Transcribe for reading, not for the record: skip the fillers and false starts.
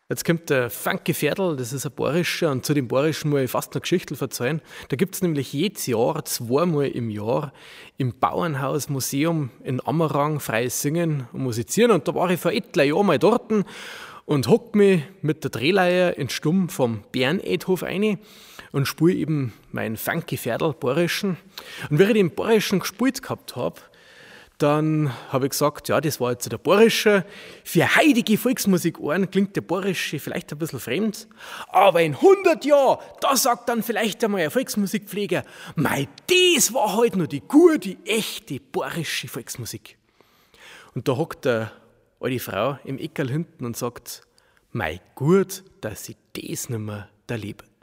Jetzt kommt der Funky Pferdl, das ist ein Bayerischer, und zu dem Bayerischen muss ich fast noch Geschichten erzählen. Da gibt es nämlich jedes Jahr, zweimal im Jahr, im Bauernhaus-Museum in Ammerang freies Singen und Musizieren. Und da war ich vor etlichen Jahren mal dort und hock mich mit der Drehleier in Stumm vom Bärenedhof rein und spiele eben meinen Funky Pferdl Bayerischen. Und während ich den Bayerischen gespielt gehabt habe, dann habe ich gesagt, ja, das war jetzt der Bayerische. Für heutige Volksmusikohren klingt der Bayerische vielleicht ein bisschen fremd, aber in 100 Jahren, da sagt dann vielleicht einmal ein Volksmusikpfleger, mei, das war halt nur die gute, echte bayerische Volksmusik. Und da hockt eine alte Frau im Eckerl hinten und sagt, mei, gut, dass ich das nicht mehr erlebe.